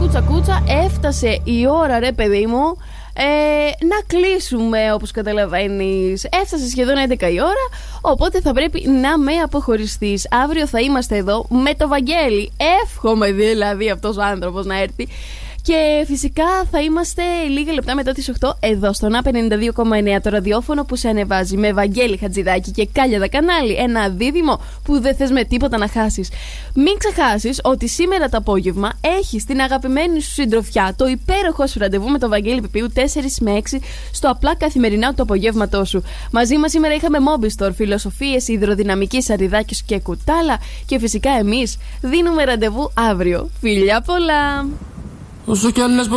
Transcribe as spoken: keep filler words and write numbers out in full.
κούτσα κούτσα, έφτασε η ώρα, ρε παιδί μου, ε, να κλείσουμε, όπως καταλαβαίνεις. Έφτασε σχεδόν έντεκα η ώρα, οπότε θα πρέπει να με αποχωριστείς. Αύριο θα είμαστε εδώ με το Βαγγέλη. Εύχομαι δηλαδή αυτός ο άνθρωπος να έρθει. Και φυσικά θα είμαστε λίγα λεπτά μετά τις οκτώ εδώ στο ναπ ενενήντα δύο κόμμα εννέα, το ραδιόφωνο που σε ανεβάζει, με Βαγγέλη Χατζηδάκη και Κάλια Δακανάλη. Ένα δίδυμο που δεν θες με τίποτα να χάσεις. Μην ξεχάσεις ότι σήμερα το απόγευμα έχεις την αγαπημένη σου συντροφιά, το υπέροχο σου ραντεβού με τον Βαγγέλη Πεπίου τέσσερις με έξι στο απλά καθημερινά του απογεύματό σου. Μαζί μας σήμερα είχαμε Mobistor, φιλοσοφίες υδροδυναμικής Σαριδάκης και Κουτάλα. Και φυσικά εμείς δίνουμε ραντεβού αύριο. Φιλιά πολλά! Όσο κι αν λες